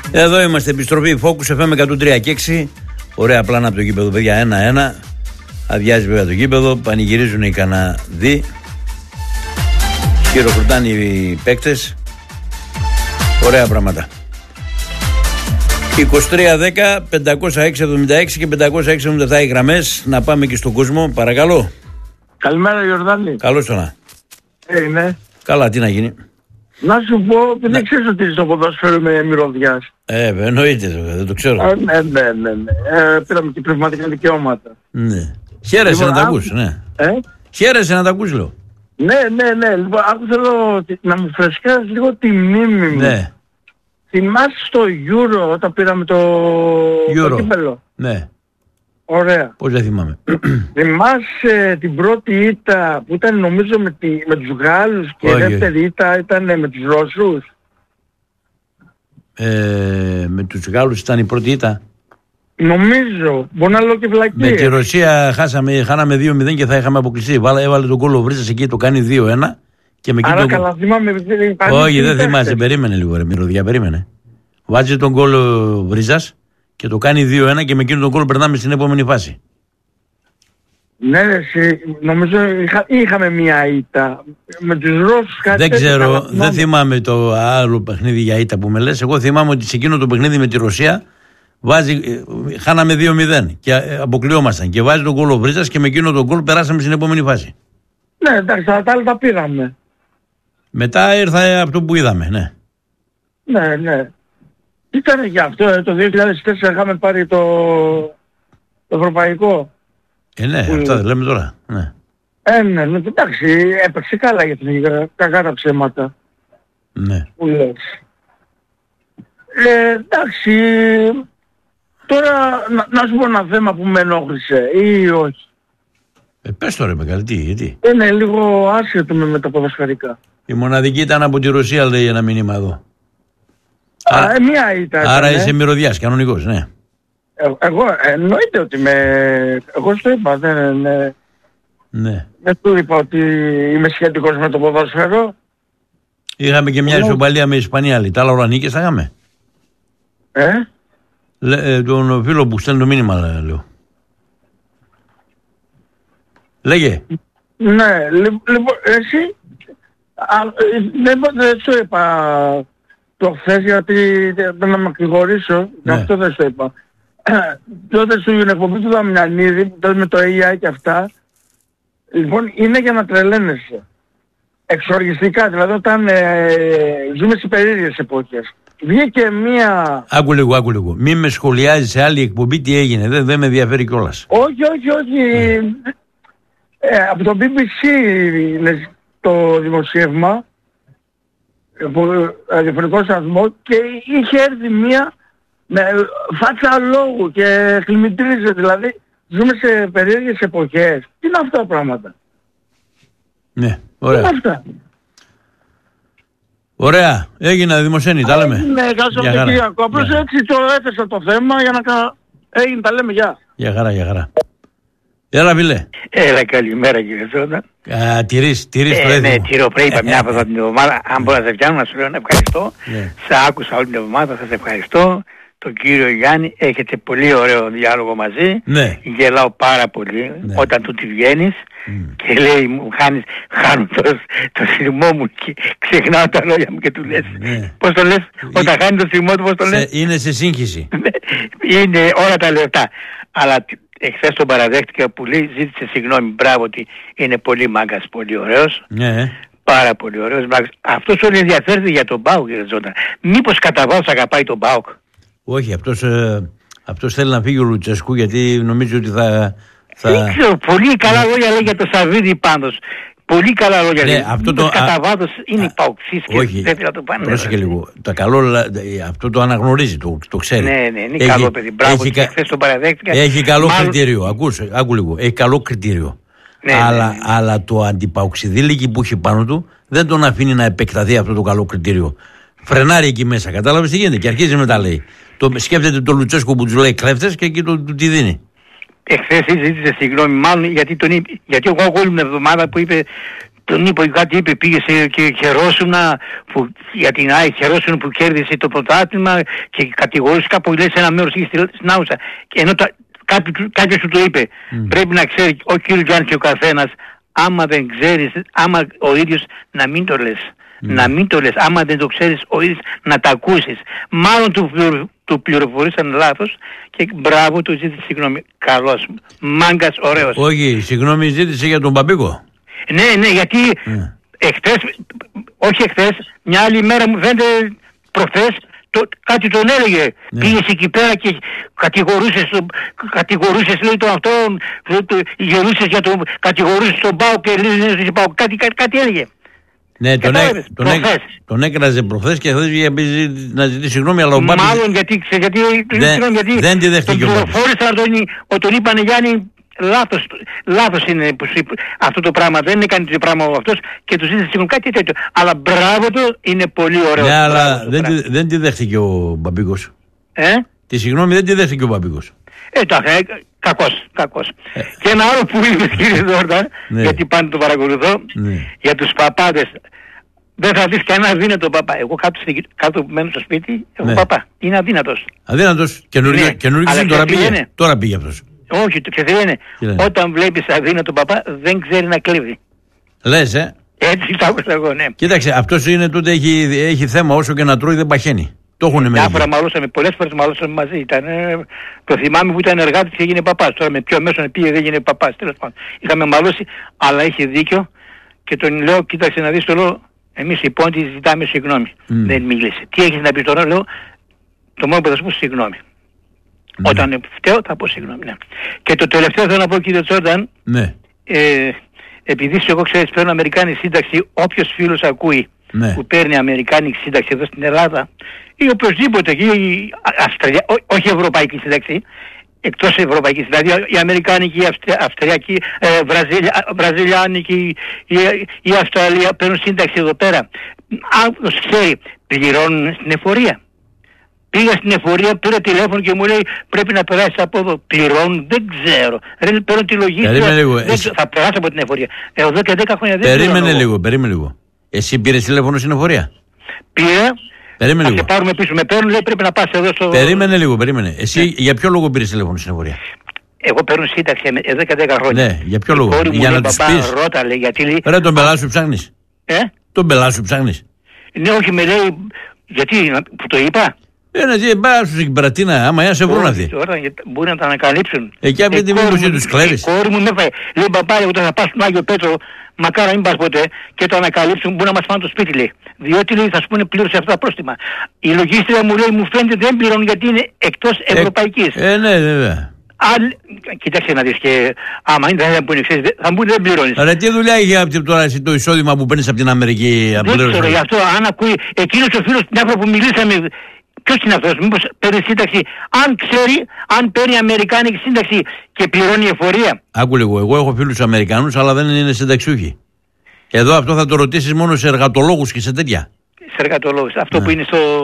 Εδώ είμαστε, επιστροφή Focus FM 103 και 6. Ωραία πλάνα από το γήπεδο, παιδιά. 1-1. Αδειάζει βέβαια το γήπεδο. Πανηγυρίζουν οι Καναδοί. Χειροκροτάνε οι παίκτες. Ωραία πράγματα. 23-10-506-76 και 506-77 οι γραμμές. Να πάμε και στον κόσμο, παρακαλώ. Καλημέρα, Ιορδάνη. Καλώς το να. Ναι. Καλά, τι να γίνει. Να σου πω, δεν ξέρεις ότι είσαι στο ποδόσφαιρο με μυρωδιάς. Εννοείται, δεν το ξέρω. Ναι. Πήραμε και πνευματικά δικαιώματα. Ναι. Χαίρεσαι να τα ακούς, ναι. Χαίρεσαι να τα ακούς, λέω. Ναι. Λοιπόν, θέλω να μου φρεσκάσεις λίγο τη μνήμη μου. Ναι. Θυμάσαι στο Euro όταν πήραμε το κύπελλο. Ναι. Ωραία. Πώς δεν θυμάμαι. Θυμάσαι την πρώτη ήττα που ήταν νομίζω με τους Γάλλους και η δεύτερη ήττα ήταν με τους Ρώσους. Με τους Γάλλους ήταν η πρώτη ήττα. Νομίζω. Μπορεί να λέω και βλακίες. Με τη Ρωσία χάναμε 2-0 και θα είχαμε αποκλειστεί. Έβαλε τον κόλλο Βρίζας εκεί, το κάνει 2-1. Και με άρα καλά θυμάμαι. Όχι, δεν θυμάσαι. Περίμενε λίγο, ρε μυρωδιά, περίμενε. Βάζει τον κόλλο Βρίζας και το κάνει 2-1 και με εκείνο τον κόλλο περνάμε στην επόμενη φάση. Ναι, νομίζω είχαμε μία ήττα. Με τους Ρώσους κάτι. Δεν ξέρω, δεν θυμάμαι το άλλο παιχνίδι για ήττα που με λες. Εγώ θυμάμαι ότι σε εκείνο το παιχνίδι με τη Ρωσία χάναμε 2-0 και αποκλειόμασταν. Και βάζει τον κόλλο Βρίζας και με εκείνο τον κόλλο περάσαμε στην επόμενη φάση. Ναι, εντάξει, τα άλλα τα πήραμε. Μετά ήρθε αυτό που είδαμε, ναι. Ναι. Ήταν για αυτό, το 2004 είχαμε πάρει το ευρωπαϊκό. Ναι, αυτά δεν λέμε τώρα. Ναι. Ναι, εντάξει, έπαιξε καλά για την κακά τα ψέματα. Ναι. Που λες. Εντάξει, τώρα να σου πω ένα θέμα που με ενόχλησε ή όχι. Πες το ρε μεγάλη, γιατί. Είναι λίγο άσχετο με τα ποδοσφαιρικά. Η μοναδική ήταν από τη Ρωσία, λέει ένα μήνυμα εδώ. Μία ήταν. Άρα είσαι μυρωδιάς, κανονικός, ναι. Εγώ εννοείται ότι εγώ στο είπα, ναι. Δεν του είπα ότι είμαι σχετικός με το ποδόσφαιρο. Είχαμε και μια ισοπαλία με Ισπανία, λέει. Τα άλλα όλα νίκες θα είχαμε. Τον φίλο που στέλνει το μήνυμα, λέω. Λέγε. Ναι, λοιπόν, εσύ δεν σου είπα το χθες γιατί δεν να με ακρηγορήσω, γι' αυτό δεν σου είπα. Τότε στην εκπομπή του Δαμιανίδη, με το AI και αυτά, λοιπόν είναι για να τρελαίνεσαι. Εξοργιστικά, δηλαδή όταν ζούμε σε περίεργες εποχές. Βγήκε μία... Άκου λίγο. Μην με σχολιάζεις σε άλλη εκπομπή τι έγινε, δεν με ενδιαφέρει κιόλας. Όχι. Από το BBC είναι το δημοσίευμα, ραδιοφωνικό σταθμό, και είχε έρθει μία με φάτσα λόγου και χλιμητρίζε, δηλαδή ζούμε σε περίεργες εποχές. Τι είναι αυτά τα πράγματα. Ναι, ωραία. Τι είναι αυτά. Ωραία, έγινε δημοσένη, τα λέμε. Ναι, καλώς το Κυριακό. Απλώς έτσι το έθεσα το θέμα για να έγινε, τα λέμε, γεια. Για χαρά. Έλα, φίλε. Έλα, καλημέρα κύριε Ζώντα. Τηρείς το έθιμο. Ναι, τηρώ, πρέπει μια από την εβδομάδα. Αν μπορώ να σε πιάνω, να σου λέω να ευχαριστώ. Σε άκουσα όλη την εβδομάδα, σας ευχαριστώ. Τον κύριο Γιάννη, έχετε πολύ ωραίο διάλογο μαζί. Ναι. Γελάω πάρα πολύ όταν του τη βγαίνεις και λέει, μου χάνω το σειρμό μου και ξεχνάω τα λόγια μου και του λες. Πώς το λες, όταν χάνει το σειρμό του, πώς το λες. Είναι σε σύγχυση. Είναι όλα τα λεφτά. Αλλά εχθές τον παραδέχτηκα που λέει, ζήτησε συγγνώμη, μπράβο, ότι είναι πολύ μάγκας, πολύ ωραίος. Ναι. Πάρα πολύ ωραίος μάγκας. Αυτός όλοι ενδιαφέρεται για τον ΠΑΟΚ, κύριε Ζώντα. Μήπως κατά βάθος αγαπάει τον ΠΑΟΚ. Όχι, αυτός θέλει να φύγει ο Λουτσέσκου γιατί νομίζει ότι θα... Δεν ξέρω, πολύ καλά λόγια λέει για το Σαββίδι πάντως. Πολύ καλά λόγια λέει. Κατά βάθος είναι οι ΠΑΟΚΣΙΣ και δεν θέλει να το πάνε. Πρόσεχε λίγο. Αυτό το αναγνωρίζει, το ξέρει. Ναι, είναι καλό παιδί. Μπράβο, και χθες τον παραδέχτηκα. Έχει καλό κριτήριο. Άκου λίγο. Έχει καλό κριτήριο. Αλλά το αντιπαοξιδίλικι που έχει πάνω του δεν τον αφήνει να επεκταθεί αυτό το καλό κριτήριο. Φρενάρει εκεί μέσα. Κατάλαβες τι γίνεται και αρχίζει μετά λέει. Σκέφτεται το Λουτσέσκο που τους λέει κλέφτες και εκεί του τη δίνει. Εχθές ζήτησε συγγνώμη μάλλον γιατί εγώ όλη την εβδομάδα που είπε τον είπε κάτι, είπε, πήγε και χαιρόσουνα για την ΑΕΚ, χαιρόσουνα που κέρδισε το πρωτάθλημα και κατηγορούσε κάπου, λέει, σε ένα μέρος εκεί στην Άουσα. Ενώ κάποιος του το είπε, πρέπει να ξέρει ο κύριος Γιάννης και ο καθένας, άμα δεν ξέρεις, άμα ο ίδιος να μην το λες. Να μην το λες, άμα δεν το ξέρεις ο ίδιος να τα ακούσεις. Μάλλον του πληροφορήσαν λάθος και μπράβο, του ζήτησε συγγνώμη. Καλός, μάγκας, ωραίος. Όχι, συγγνώμη ζήτησε για τον Μπαμπίκο. Ναι, γιατί όχι εχθές, μια άλλη μέρα μου φαίνεται προχθές, κάτι τον έλεγε. Πήγες εκεί πέρα και κατηγορούσες λέει τον αυτόν, γελούσες για τον, κατηγορούσες τον Πάο και λέει κάτι έλεγε. Ναι, τον έκραζε προχθές και θα να ζητήσει συγγνώμη, αλλά ο Μπάμπης... Μάλλον γιατί δεν τη δέχτηκε ο Μπάμπης. Τον είπανε Γιάννη, λάθος είναι αυτό το πράγμα, δεν έκανε το πράγμα αυτός και του ζήτησε συγγνώμη, κάτι τέτοιο. Αλλά μπράβο του, είναι πολύ ωραίο. Ναι, αλλά δεν τη δέχτηκε ο Μπαμπίκος. Τη συγγνώμη δεν τη δέχτηκε ο Μπαμπίκος. Κακός. Και ένα άλλο που είπε, κύριε Ζόρτα, γιατί πάντα το παρακολουθώ, για τους παπάδες. Δεν θα δεις κανένα αδύνατο παπά. Εγώ κάτω που μένω στο σπίτι, έχω παπά. Είναι αδύνατος. Αδύνατος. Καινούργιος τώρα πήγε αυτός. Όχι, το λένε. Όταν βλέπεις αδύνατο παπά, δεν ξέρει να κλέβει. Λες, Έτσι το άκουσα εγώ, ναι. Κοίταξε, αυτός είναι τότε έχει θέμα, όσο και να τρώει δεν παχαίνει. Το έχουν με. Διάφορα μαλώσαμε, πολλές φορές μαλώσαμε μαζί. Το θυμάμαι που ήταν εργάτης και έγινε παπάς. Τώρα με ποιο μέσο πήγε, δεν έγινε παπάς. Τέλος πάντων. Είχαμε μαλώσει, αλλά είχε δίκιο και τον λέω, κοίταξε να δεις, το λέω, εμείς οι πόντοι ζητάμε συγγνώμη. Δεν μίλησε. Τι έχεις να πεις τώρα, λέω, το μόνο που θα σου πω συγγνώμη. Όταν φταίω θα πω συγγνώμη. Ναι. Και το τελευταίο θέλω να πω, κύριε Τζόρνταν, επειδή εγώ ξέρεις παίρνω αμερικάνικη σύνταξη, όποιος φίλος ακούει που παίρνει αμερικάνικη σύνταξη εδώ στην Ελλάδα ή οποιοσδήποτε εκεί, όχι ευρωπαϊκή σύνταξη, εκτός ευρωπαϊκής, δηλαδή η αμερικάνικη, η αυστριακή, βραζιλιάνικη, η Αυστραλία παίρνουν σύνταξη εδώ πέρα. Αν ξέρει, πληρώνουν στην εφορία. Πήγα στην εφορία, πήρα τηλέφωνο και μου λέει πρέπει να περάσεις από εδώ. Πληρώνουν, δεν ξέρω. Δεν παίρνω τη λογίστρια. Θα περάσω από την εφορία. Εδώ και 10 χρόνια δεν πληρώνω. Περίμενε λίγο. Εσύ πήρες τηλέφωνο στην εφορία? Πήρα. Περίμενε λίγο. Και πάρουμε πίσω. Με παίρνουν, λέει πρέπει να πας εδώ στο... Περίμενε λίγο. Εσύ για ποιο λόγο πήρες τηλέφωνο στην εφορία? Εγώ παίρνω σύνταξη εδώ και 10 χρόνια. Ναι, για ποιο λόγο? Για να τους πεις. Ρώτα, λέει, γιατί... Ρε, τον πελάτη σου ψάχνεις? Τον πελάτη σου ψάχνεις? Ναι, όχι, με λέει, γιατί, που το είπα. Πάει στους Κυπρατίνα, άμα είναι σε βρουν αυτοί. Τώρα μπορεί να τα ανακαλύψουν. Εκεί αυτή τη μήπως τους κλέβεις. Η κόρη μου με έφαγε. Λέει παπάρι, όταν θα πας στον Άγιο Πέτρο, μακάρα να μην πας ποτέ και το ανακαλύψουν, μπορεί να μας πάνε το σπίτι, λέει. Διότι λέει, θα σου πούνε πλήρωσε αυτά τα πρόστιμα. Η λογίστρια μου λέει, μου φαίνεται δεν πληρώνουν γιατί είναι εκτός ευρωπαϊκής. Ναι, βέβαια. Κοίταξε να δεις και άμα είναι θα πούνε, ξέρεις, θα μου δεν πληρώνεις. Αλλά τι δουλειά έχει τώρα το εισόδημα που παίρνεις από την Αμερική? Δεν ξέρω, γι' αυτό αν ακούει εκείνος ο φίλος την άφρα που μιλήσαμε. Ποιος είναι αυτός, μήπως παίρνει σύνταξη, αν ξέρει, αν παίρνει αμερικάνικη σύνταξη και πληρώνει εφορία. Άκου λίγο, εγώ έχω φίλους Αμερικανούς, αλλά δεν είναι συνταξιούχοι. Εδώ αυτό θα το ρωτήσεις μόνο σε εργατολόγους και σε τέτοια. Σε εργατολόγους, αυτό που είναι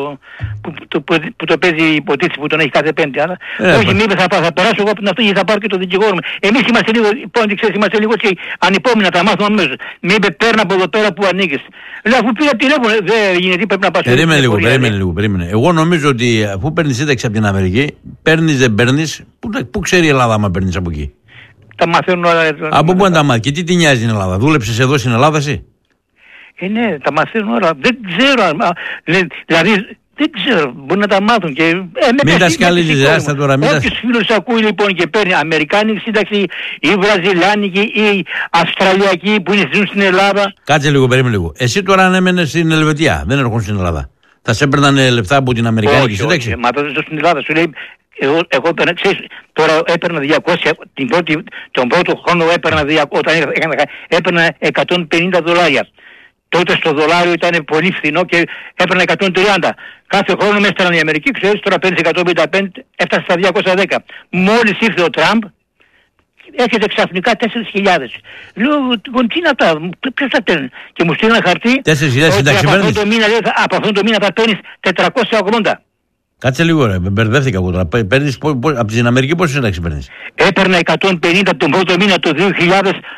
που το παίζει η υποτίθεση που τον έχει κάθε Πέμπτη. Αλλά όχι, μη είπε θα περάσω εγώ από την αυτό ή θα πάρω και το δικηγόρο μου. Εμείς είμαστε λίγο, ξέρεις, είμαστε λίγο και ανυπόμοινα, τα μάθουμε αμέσως. Μη είπε παίρνω από εδώ πέρα που ανήκεις. Λέω αφού πήγα τηλέφωνο, δεν γίνεται, πρέπει να πας. Περίμενε λίγο. Εγώ νομίζω ότι αφού παίρνεις σύνταξη από την Αμερική, παίρνεις δεν παίρνεις, πού ξέρει η Ελλάδα άμα παίρνεις από εκεί? Τα μαθαίνουν όλα. Από πού να τα μάθει και τι τη νοιάζει η Ελλάδα? Δούλεψες εδώ στην Ελλάδα εσύ? Ναι, τα μαθαίνουν όλα. Δεν ξέρω. Δηλαδή, δεν ξέρω. Μπορεί να τα μάθουν και... μην τα σκαλίζεις, άστα τώρα. Όποιος φίλος ακούει λοιπόν και παίρνει αμερικάνικη σύνταξη ή βραζιλιάνικη ή αυστραλιακή που είναι στην Ελλάδα. Κάτσε λίγο, περίμενε λίγο. Εσύ τώρα αν έμενες στην Ελβετία, δεν έρχονται στην Ελλάδα, θα σε έπαιρνανε λεφτά από την αμερικάνικη σύνταξη? Όχι, μα τότε ζω στην Ελλάδα. Σου λέει, εγώ τώρα έπαιρνα 200, τον πρώτο χρόνο έπαιρνα 200, όταν έπαιρνα $150. Τότε στο δολάριο ήταν πολύ φθηνό και έπαιρνα 130. Κάθε χρόνο με έστελναν οι Αμερικοί, ξέρεις, τώρα παίρνεις 155, έφτασε στα 210. Μόλις ήρθε ο Τραμπ, έρχεται ξαφνικά 4.000. Λέω, τι να τα, ποιος θα παίρνει? Και μου στείλει ένα χαρτί, 4.000 συντάξη παίρνεις? Από αυτόν τον μήνα θα παίρνεις 480. Κάτσε λίγο ρε, μπερδεύτηκα εγώ τώρα. Παίρνεις, από την Αμερική πόσο σύνταξη παίρνεις? Έπαιρνα 150 τον πρώτο μήνα το 2000,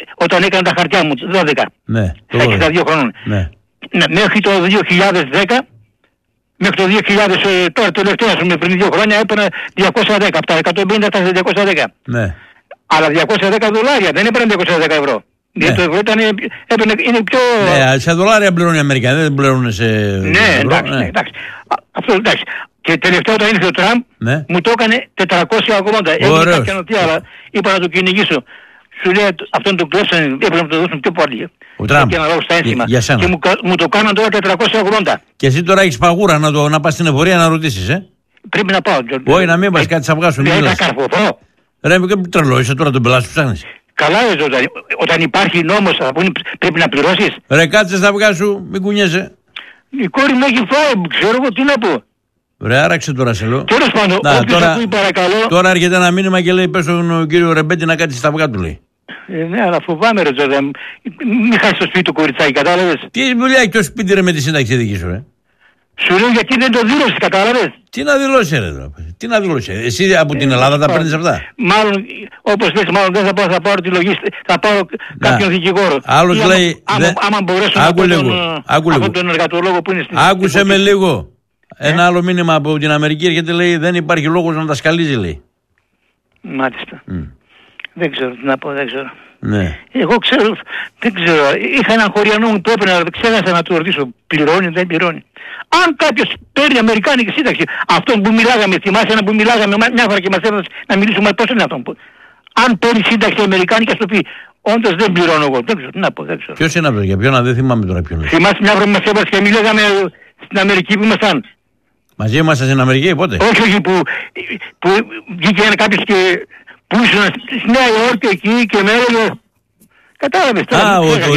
όταν έκανα τα χαρτιά μου, 12. Ναι. Στα 62 χρόνων. Ναι. Μέχρι το 2010, μέχρι το 2000, τώρα τελευταία πριν 2 χρόνια έπαιρνα 210, από τα 150 στα 210. Ναι. Αλλά $210, δεν έπαιρνε 210 ευρώ. Ναι. Γιατί το ευρώ είναι πιο... Ναι, σε δολάρια πληρώνει οι Αμερικανοί, δεν πληρώνουν σε... Ναι, εντάξει, ναι. Εντάξει. Αυτό εντάξει. Και τελευταία όταν ήρθε ο Τραμπ, ναι, μου το έκανε 480. Έγινε κάποια τι άλλα, είπα να το κυνηγήσω. Σου λέει αυτόν τον κλέψανε, έπρεπε να το δώσουν πιο πολύ. Ο Τραμπ. Και να δώσουν στα ένσημα. Και μου το κάναν τώρα 480. Και εσύ τώρα έχεις παγούρα να πας στην εφορία να ρωτήσεις, Πρέπει να πάω. Όχι, να μην πας, κάτι θα βγάσουν. Δεν θα καρφωθώ. Ρε, τρελό, είσαι τώρα τον πελάτη που ψάχνεις. Καλά, όταν υπάρχει νόμος πρέπει να πληρώσεις. Ρε, κάτσε στα αυγά σου, μην κουνιέσαι. Η κόρη μου έχει φάει, ξέρω εγώ τι να πω. Ρε, άραξε τώρα σε λέω. Τέλος πάντων, όποιος ακούει παρακαλώ. Τώρα έρχεται ένα μήνυμα και λέει πες στον κύριο Ρεμπέτη να κάτσει στα αυγά του, λέει. Ναι, αλλά φοβάμαι ρε Τζόρντα, μην χάσεις το σπίτι του κοριτσάκι, κατάλαβες. Τι δουλειά έχει το σπίτι ρε με τη σύνταξη δική σου, ρε. Σου λέω γιατί δεν το δήλωσες, κατάλαβες. Τι να δηλώσει ρε, τι να δηλώσει. Εσύ από την Ελλάδα τα παίρνεις αυτά. Μάλλον, όπως λες, μάλλον δεν θα πάρω τη λογιστή, θα πάρω κάποιον δικηγόρο. Άλλος λέει, άμα μπορέσω να πω τον εργατολόγο που είναι στην... Άκουσε με λίγο. Ένα άλλο μήνυμα από την Αμερική έρχεται, λέει, δεν υπάρχει λόγος να τα σκαλίζει, λέει. Μάλιστα. Δεν ξέρω τι να πω, δεν ξέρω. Ναι. Εγώ ξέρω, δεν ξέρω. Είχα έναν χωριανό μου που έπαιρνε, ξέχασα να του ρωτήσω, πληρώνει, δεν πληρώνει. Αν κάποιος παίρνει αμερικάνικη σύνταξη, αυτόν που μιλάγαμε, θυμάσαι ένα που μιλάγαμε μια φορά και μας έδωσε να μιλήσουμε, πώς είναι αυτόν που... Αν παίρνει σύνταξη αμερικάνικη, ας το πει, όντως δεν πληρώνω εγώ. Δεν ξέρω, τι να πω, δεν ξέρω. Ποιος είναι αυτό, για ποιον, δεν θυμάμαι τώρα ποιον. Θυμάσαι μια φορά που μας έβασε και μιλάγαμε στην Αμερική που ήμασταν. Μαζί ήμασταν στην Αμερική, πότε. Όχι, που βγήκε κάποιος και που ήσουν στη Νέα Υόρκη εκεί και με έλεγε. Κατάλαβες τώρα.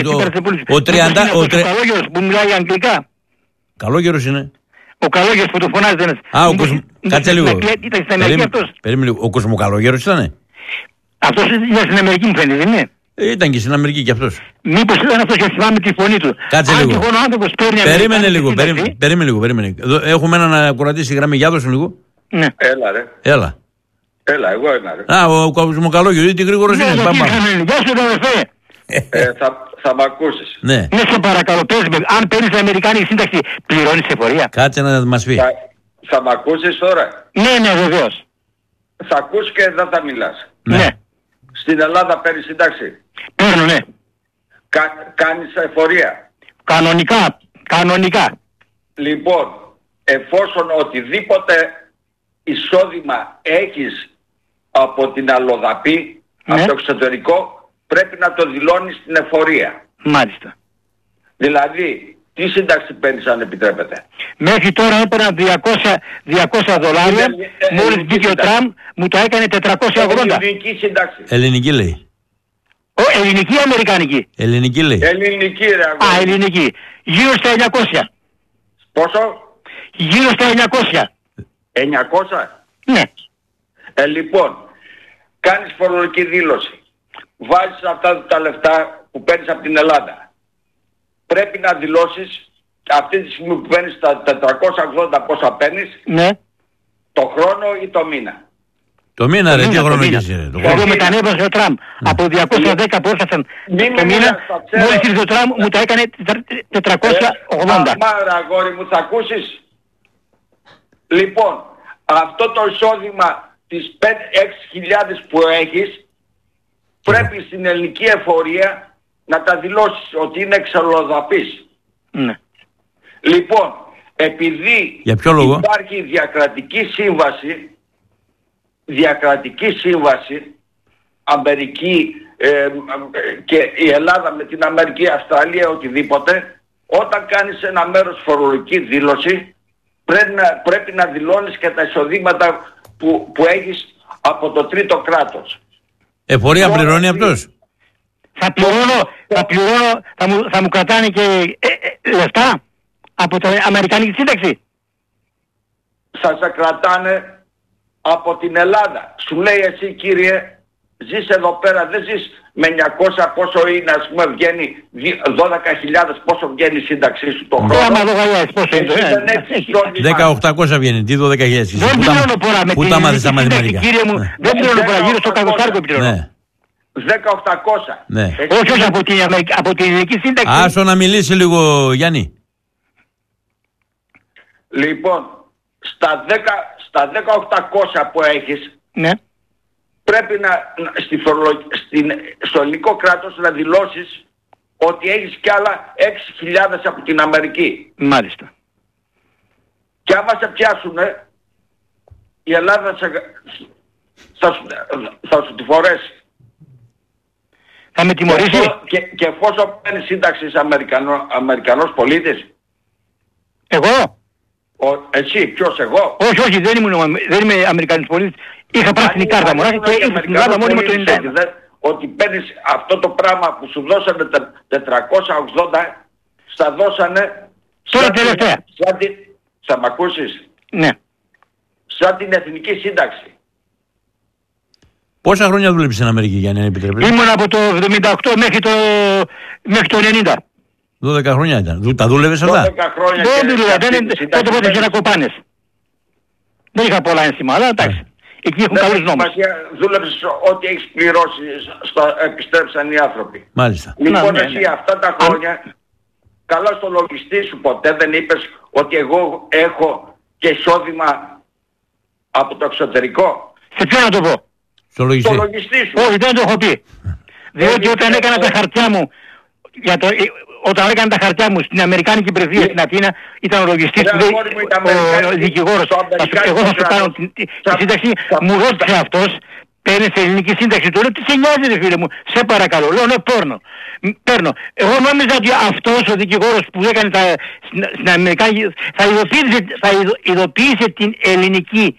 Ο Καλόγερος που μιλάει αγγλικά. Καλόγερος είναι. Ο Καλόγερος που το φωνάζει ένας. Κάτσε λίγο. Ήταν στην Αμερική αυτός. Περίμενε λίγο. Ο Κοσμοκαλόγερος ήτανε. Αυτός ήταν στην Αμερική μου φαίνεται, δεν είναι. Ήταν και στην Αμερική κι αυτός. Μήπως ήταν αυτός και θυμάμαι τη φωνή του. Κάτσε λίγο. Περίμενε λίγο. Περίμενε. Έχουμε έναν ακροατή στη γραμμή. Για δώσουν λίγο. Ναι. Έλα ρε. Έλα. Έλα, εγώ είμαι ρε. Α, ο Κοσμοκαλόγερος, τι γρήγορος είναι. Γεια σου αδερφέ. Θα μ' ακούσεις. Ναι. Ναι, σε παρακαλώ, πες με, αν παίρνεις αμερικάνικη σύνταξη, πληρώνεις εφορία. Κάτσε να μας πει. Θα μ' ακούσεις τώρα. Ναι, βεβαίως. Θα ακούς και δεν θα μιλάς. Ναι. Στην Ελλάδα παίρνεις σύνταξη. Παίρνω, ναι. Κάνεις εφορία. Κανονικά. Λοιπόν, εφόσον οτιδήποτε εισόδημα έχεις από την αλλοδαπή, ναι, από το εξωτερικό, πρέπει να το δηλώνεις στην εφορία. Μάλιστα. Δηλαδή, τι σύνταξη παίρνεις αν επιτρέπετε. Μέχρι τώρα έπαιρνα $200. Μόλις βγήκε ο Τραμπ μου το έκανε 480. Ελληνική σύνταξη. Ελληνική λέει. Ελληνική ή αμερικάνικη. Ελληνική λέει. Ελληνική ρε αγόρι. Α, ελληνική. Γύρω στα 900. Πόσο? Γύρω στα 900. 900. Ναι. Λοιπόν, κάνεις φορολογική δήλωση. Βάζεις αυτά τα λεφτά που παίρνεις από την Ελλάδα. Πρέπει να δηλώσεις αυτή τη στιγμή που παίρνεις τα 480 πόσα παίρνεις, ναι, το χρόνο ή το μήνα. Το μήνα ρε, τι χρόνο έχεις ρε. Εγώ μετανέβασε ο Τραμπ. Από 210 που έφτασαν το μήνα, μόλις ήρθε ο Τραμπ μου τα έκανε 480. Αμάρα αγόρι μου, θα ακούσεις. Λοιπόν, αυτό το εισόδημα τις 6.000 που έχεις, πρέπει στην ελληνική εφορία να τα δηλώσεις ότι είναι εξαλλοδαπής. Ναι. Λοιπόν, επειδή για ποιο λόγο? Υπάρχει διακρατική σύμβαση Αμερική και η Ελλάδα με την Αμερική, Αυστραλία, οτιδήποτε, όταν κάνεις ένα μέρος φορολογική δήλωση πρέπει να δηλώνεις και τα εισοδήματα που έχεις από το τρίτο κράτος. Εφορία πληρώνει αυτός? Θα μου κρατάνε και λεφτά από την αμερικάνικη σύνταξη. Θα σε κρατάνε από την Ελλάδα. Σου λέει εσύ κύριε, ζεις εδώ πέρα, δεν ζεις με 900 πόσο είναι, ας πούμε βγαίνει 12.000 πόσο βγαίνει η σύνταξή σου το χρόνο. 1800 βγαίνει, τι 12.000. Δεν πληρώνω πολλά με την σύνταξη, κύριε μου, δεν πληρώνω πολλά, γύρω στο 100 πληρώνω. 10.800. Ναι. Όχι από την ελληνική σύνταξη. Άσο να μιλήσει λίγο, Γιάννη. Λοιπόν, στα 10.800 που έχεις, Ναι. πρέπει στο ελληνικό κράτος να δηλώσεις ότι έχεις κι άλλα 6.000 από την Αμερική. Μάλιστα. Και άμα σε πιάσουνε, η Ελλάδα θα σου τη φορέσει. Θα με τιμωρήσει. Και εφόσον παίρνει σύνταξη Αμερικανός πολίτης. Εγώ. Εσύ, ποιος, εγώ? Όχι, δεν είμαι Αμερικανός πολίτης. Είχα πράσινη κάρτα μου και είχα την κάρτα μόνιμα το 91. Ότι παίρνεις αυτό το πράγμα που σου δώσανε 480, στα δώσανε... Τώρα τελευταία. Θα μ' ακούσεις? Ναι. Σαν την εθνική σύνταξη. Πόσα χρόνια δούλεψες στην Αμερική, Γιάννη, αν επιτρέπετε? Ήμουν από το 78 μέχρι το 90. 12 χρόνια ήταν. Τα δούλευες αυτά? 12 χρόνια. Δεν δούλευα, τότε και να κοπάνες. Δεν είχα πολλά ένσημα, αλλά εντάξει. Εκεί έχουν καλούς νόμους. Δούλεψες ό,τι έχεις πληρώσει, επιστρέψαν οι άνθρωποι. Μάλιστα. Λοιπόν, εσύ αυτά τα χρόνια, καλά στο λογιστή σου ποτέ δεν είπες ότι εγώ έχω και εισόδημα από το εξωτερικό? Σε ποιο να το πω? Στο λογιστή. Στο λογιστή σου. Όχι, δεν το έχω πει. Διότι όταν έκανα τα χαρτιά μου, όταν έκανα τα χαρτιά μου στην Αμερικάνικη πρεσβεία στην Αθήνα, ήταν ο λογιστής, ο δικηγόρος. Εγώ θα σου κάνω τη σύνταξη, μου ρώτησε αυτός, παίρνει σε ελληνική σύνταξη, του λέω τι σε νοιάζει, φίλε μου, σε παρακαλώ, λέω ναι, παίρνω. Εγώ νόμιζα ότι αυτός ο δικηγόρος που έκανε στην Αμερικάνικη θα ειδοποίησε την ελληνική.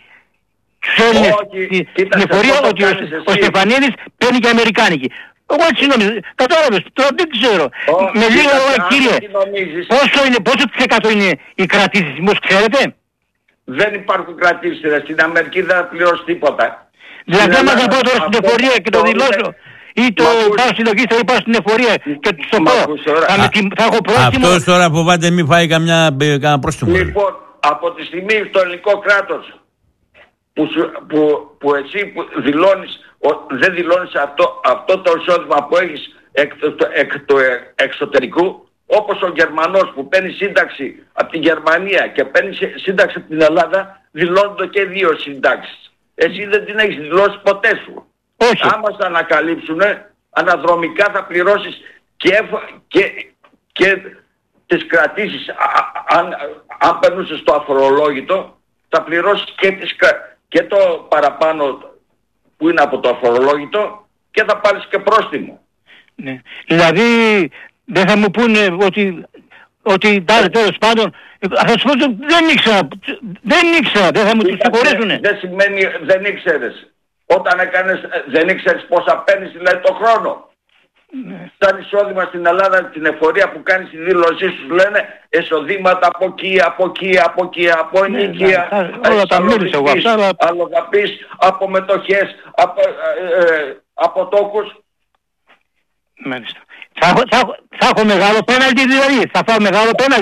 Στην εφορία ότι ο Στεφανίδης παίρνει και Αμερικάνικη. Εγώ έτσι νόμιζα. Κατάλαβες, τώρα δεν ξέρω. Με λίγο κύριε, πόσο % είναι οι κρατήσεις, μήπως ξέρετε? Δεν υπάρχουν κρατήσεις, στην Αμερική δεν θα πληρώσει τίποτα. Δηλαδή άμα θα πάω τώρα στην εφορία και το δηλώσω, ή το πάω στην λογίστρια ή πάω στην εφορία και του το πω, θα έχω πρόστιμο. Αυτός τώρα φοβάται μη φάει κανένα πρόστιμο. Λοιπόν, από τη στιγμή στο ελληνικό κράτος που εσύ δηλώνεις, δεν δηλώνεις αυτό το εισόδημα που έχεις εκ του εξωτερικού, όπως ο Γερμανός που παίρνει σύνταξη από τη Γερμανία και παίρνει σύνταξη από την Ελλάδα, δηλώνονται και δύο συντάξεις. Εσύ δεν την έχεις δηλώσει ποτέ σου. Όχι. Άμα στα ανακαλύψουν, αναδρομικά θα πληρώσεις και τις κρατήσεις. Αν περνούσες στο αφορολόγητο, θα πληρώσεις και το παραπάνω που είναι από το αφορολόγητο και θα πάρεις και πρόστιμο. Ναι. Δηλαδή δεν θα μου πούνε ότι τέλος πάντων, θα σου πω δεν ήξερα, δεν θα μου τους συγχωρέσουνε. Δεν σημαίνει δεν ήξερες. Όταν δεν ήξερες πόσα παίρνεις δηλαδή το χρόνο. Ναι. Σαν εισόδημα στην Ελλάδα, την εφορία που κάνεις τη δήλωσή σου, λένε εισοδήματα από ενοικία, όλα τα μίλησα εγώ αυτά, αλλοδαπής, από μετοχές, από τόκους. Μάλιστα. Θα έχω μεγάλο πέναλτι δηλαδή, θα φάω μεγάλο πέναλτι.